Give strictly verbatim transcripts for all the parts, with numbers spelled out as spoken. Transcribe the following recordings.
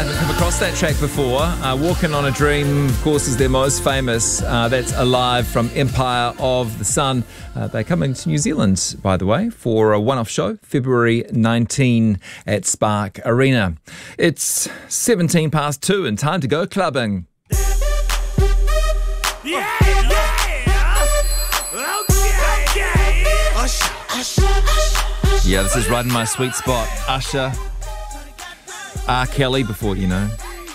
I've come across that track before. Uh, Walking on a Dream, of course, is their most famous. Uh, that's Alive from Empire of the Sun. Uh, they're coming to New Zealand, by the way, for a one-off show, February nineteenth at Spark Arena. It's seventeen past two and time to go clubbing. Yeah, yeah. Okay, okay. Usher, Usher, Usher. Yeah, this is right in my sweet spot. Usher, R. Kelly before, you know,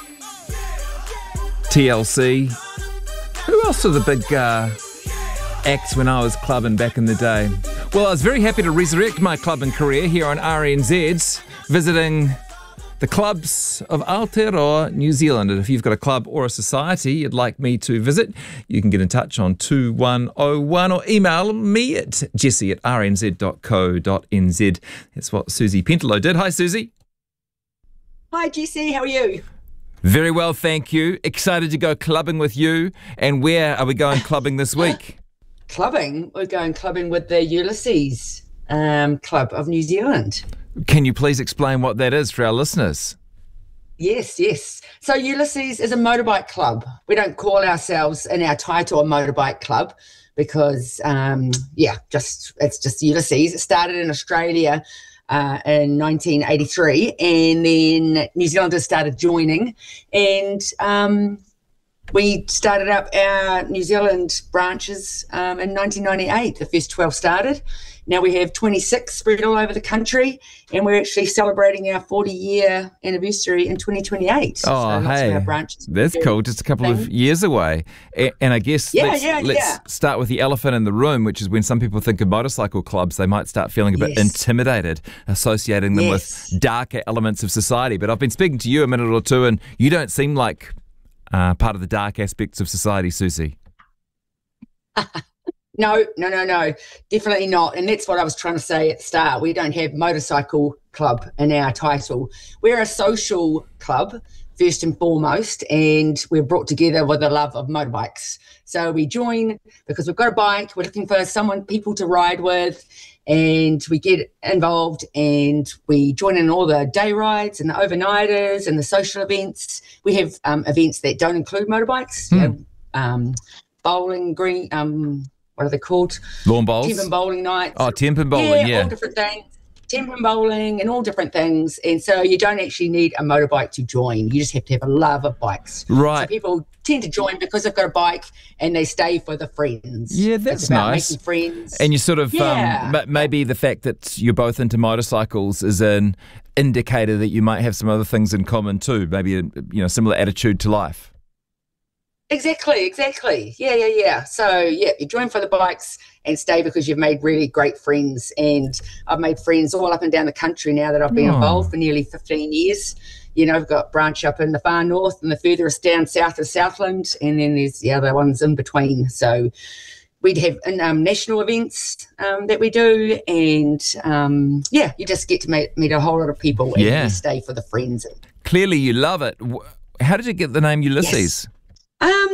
T L C. Who else were the big uh, acts when I was clubbing back in the day? Well, I was very happy to resurrect my clubbing career here on R N Z, visiting the clubs of Aotearoa, New Zealand. And if you've got a club or a society you'd like me to visit, you can get in touch on two one oh one or email me at jesse at r n z dot co dot n z. That's what Susie Pentelo did. Hi, Susie. Hi, Jesse. How are you? Very well, thank you. Excited to go clubbing with you. And where are we going clubbing this week? Clubbing? We're going clubbing with the Ulysses um, Club of New Zealand. Can you please explain what that is for our listeners? Yes, yes. So Ulysses is a motorbike club. We don't call ourselves in our title a motorbike club because, um, yeah, just it's just Ulysses. It started in Australia uh, in nineteen eighty-three, and then New Zealanders started joining, and um, we started up our New Zealand branches um, in nineteen ninety-eight. The first twelve started. Now we have twenty-six spread all over the country, and we're actually celebrating our forty-year anniversary in twenty twenty-eight. Oh, so hey, our branches that's cool. Just a couple of years away. And I guess yeah, let's, yeah, let's yeah. start with the elephant in the room, which is when some people think of motorcycle clubs, they might start feeling a bit Yes. intimidated, associating them Yes. with darker elements of society. But I've been speaking to you a minute or two, and you don't seem like uh, part of the dark aspects of society, Susie. No, no, no, no, definitely not. And that's what I was trying to say at the start. We don't have motorcycle club in our title. We're a social club, first and foremost, and we're brought together with a love of motorbikes. So we join because we've got a bike, we're looking for someone, people to ride with, and we get involved and we join in all the day rides and the overnighters and the social events. We have um, events that don't include motorbikes, Hmm. you know, um, bowling, green, um, what are they called? Lawn bowls? Temp and bowling nights. Oh, temp and bowling, yeah. yeah. all different things. Temp and bowling and all different things. And so you don't actually need a motorbike to join. You just have to have a love of bikes. Right. So people tend to join because they've got a bike and they stay for the friends. Yeah, that's it's about nice. making friends. And you sort of, Yeah. um, m- maybe the fact that you're both into motorcycles is an indicator that you might have some other things in common too, maybe a you know similar attitude to life. Exactly, exactly. Yeah, yeah, yeah. So, yeah, you join for the bikes and stay because you've made really great friends. And I've made friends all up and down the country now that I've been Oh. involved for nearly fifteen years. You know, I've got branch up in the far north and the furthest down south of Southland, and then there's the other ones in between. So we'd have um, national events um, that we do, and, um, yeah, you just get to meet, meet a whole lot of people and Yeah. you stay for the friends. Clearly you love it. Wh- How did you get the name Ulysses? Um,